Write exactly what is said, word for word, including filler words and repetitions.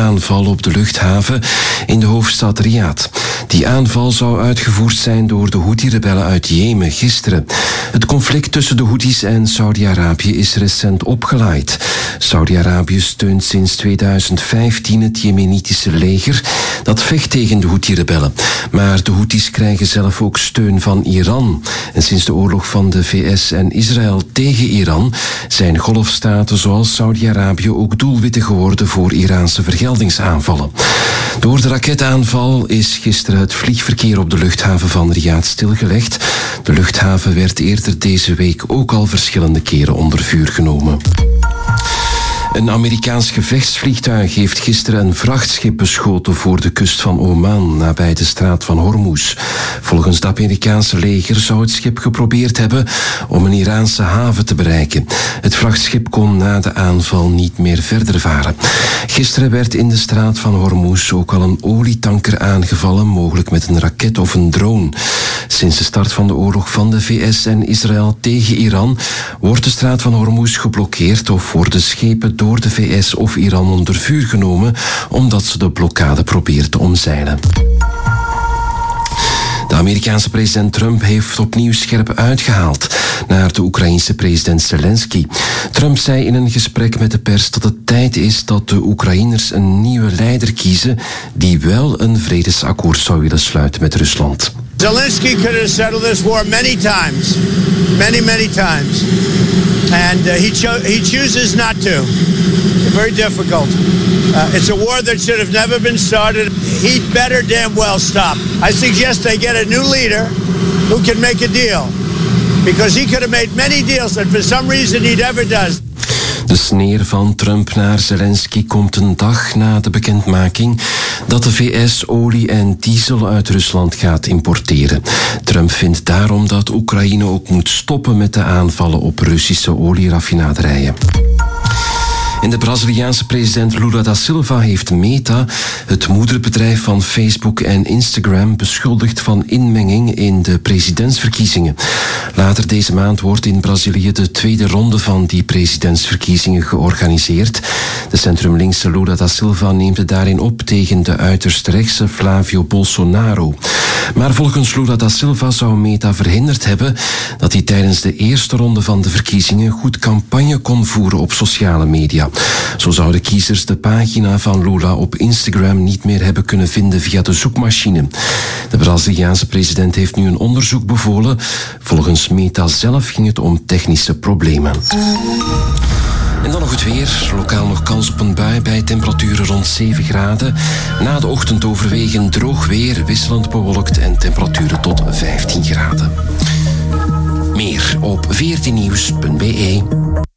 raketaanval op de luchthaven in de hoofdstad Riyadh. Die aanval zou uitgevoerd zijn door de Houthi-rebellen uit Jemen gisteren. Het conflict tussen de Houthis en Saudi-Arabië is recent opgelaaid. Saudi-Arabië steunt sinds tweeduizend vijftien het Jemenitische leger dat vecht tegen de Houthi-rebellen. Maar de Houthis krijgen zelf ook steun van Iran. En sinds de oorlog van de V S en Israël tegen Iran zijn golfstaten zoals Saudi-Arabië ook doelwitten geworden voor Iraanse vergeldingsaanvallen. Door de raketaanval is gisteren het vliegverkeer op de luchthaven van Riyadh stilgelegd. De luchthaven werd eerder deze week ook al verschillende keren onder vuur genomen. Een Amerikaans gevechtsvliegtuig heeft gisteren een vrachtschip beschoten voor de kust van Oman, nabij de straat van Hormuz. Volgens het Amerikaanse leger zou het schip geprobeerd hebben om een Iraanse haven te bereiken. Het vrachtschip kon na de aanval niet meer verder varen. Gisteren werd in de straat van Hormuz ook al een olietanker aangevallen, mogelijk met een raket of een drone. Sinds de start van de oorlog van de V S en Israël tegen Iran wordt de straat van Hormuz geblokkeerd of worden schepen door de V S of Iran onder vuur genomen omdat ze de blokkade proberen te omzeilen. De Amerikaanse president Trump heeft opnieuw scherp uitgehaald naar de Oekraïense president Zelensky. Trump zei in een gesprek met de pers dat het tijd is dat de Oekraïners een nieuwe leider kiezen die wel een vredesakkoord zou willen sluiten met Rusland. Zelensky could have settled this war many times, many, many times. And uh, he, cho- he chooses not to. Very difficult. Uh, it's a war that should have never been started. He'd better damn well stop. I suggest they get a new leader who can make a deal. Because he could have made many deals that for some reason he never does. De sneer van Trump naar Zelensky komt een dag na de bekendmaking dat de V S olie en diesel uit Rusland gaat importeren. Trump vindt daarom dat Oekraïne ook moet stoppen met de aanvallen op Russische olieraffinaderijen. En de Braziliaanse president Lula da Silva heeft Meta, het moederbedrijf van Facebook en Instagram, beschuldigd van inmenging in de presidentsverkiezingen. Later deze maand wordt in Brazilië de tweede ronde van die presidentsverkiezingen georganiseerd. De centrumlinkse Lula da Silva neemt het daarin op tegen de uiterst rechtse Flavio Bolsonaro. Maar volgens Lula da Silva zou Meta verhinderd hebben dat hij tijdens de eerste ronde van de verkiezingen goed campagne kon voeren op sociale media. Zo zouden kiezers de pagina van Lula op Instagram niet meer hebben kunnen vinden via de zoekmachine. De Braziliaanse president heeft nu een onderzoek bevolen. Volgens Meta zelf ging het om technische problemen. En dan nog het weer. Lokaal nog kans op een bui bij temperaturen rond zeven graden. Na de ochtend overwegend droog weer, wisselend bewolkt en temperaturen tot vijftien graden. Meer op veertien nieuws punt be.